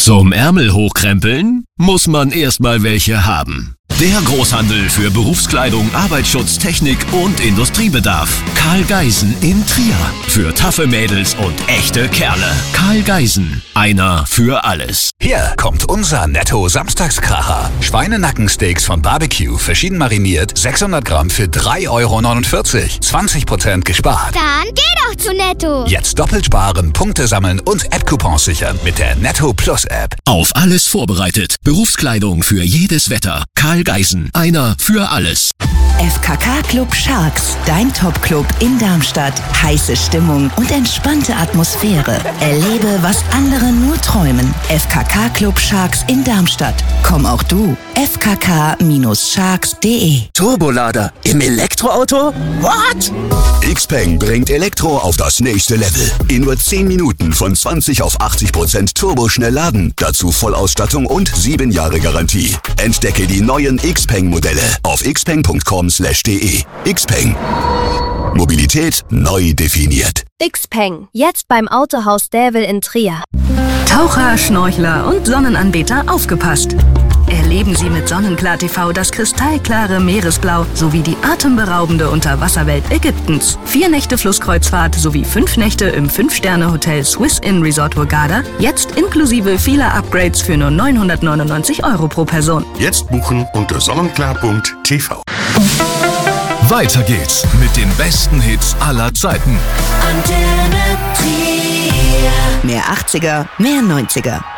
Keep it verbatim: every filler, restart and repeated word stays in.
Zum Ärmel hochkrempeln muss man erstmal welche haben. Der Großhandel für Berufskleidung, Arbeitsschutz, Technik und Industriebedarf. Karl Geisen in Trier. Für taffe Mädels und echte Kerle. Karl Geisen. Einer für alles. Hier kommt unser Netto-Samstagskracher. Schweinenackensteaks von Barbecue, verschieden mariniert, sechshundert Gramm für drei Euro neunundvierzig. zwanzig Prozent gespart. Dann geh doch zu Netto. Jetzt doppelt sparen, Punkte sammeln und App-Coupons sichern mit der Netto Plus App. Auf alles vorbereitet. Berufskleidung für jedes Wetter. Karl Geisen. Einer für alles. F K K Club Sharks, dein Top-Club in Darmstadt. Heiße Stimmung und entspannte Atmosphäre. Erlebe, was andere nur träumen. F K K Club Sharks in Darmstadt. Komm auch du. f k k sharks punkt de. Turbolader im Elektroauto? What? Xpeng bringt Elektro auf das nächste Level. In nur zehn Minuten von zwanzig auf achtzig Prozent turboschnell laden. Dazu Vollausstattung und sieben Jahre Garantie. Entdecke die neuen Xpeng-Modelle auf xpeng punkt com slash de. Xpeng. Mobilität neu definiert. Xpeng. Jetzt beim Autohaus Dävel in Trier. Taucher, Schnorchler und Sonnenanbeter aufgepasst. Erleben Sie mit Sonnenklar-T V das kristallklare Meeresblau sowie die atemberaubende Unterwasserwelt Ägyptens. Vier Nächte Flusskreuzfahrt sowie fünf Nächte im Fünf-Sterne-Hotel Swiss Inn Resort Hurghada. Jetzt inklusive vieler Upgrades für nur neunhundertneunundneunzig Euro pro Person. Jetzt buchen unter sonnenklar punkt t v. Weiter geht's mit den besten Hits aller Zeiten. Mehr achtziger, mehr neunziger.